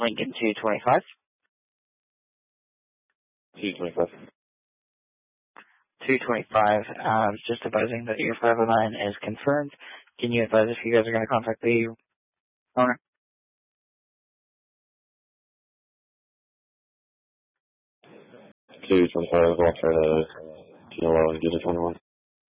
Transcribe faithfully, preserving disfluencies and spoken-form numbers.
Lincoln two twenty-five. two twenty-five. two twenty-five, um, just advising that your five oh nine is confirmed. Can you advise if you guys are going to contact the owner? two twenty-five, I'll try to T L O and get a twenty-one.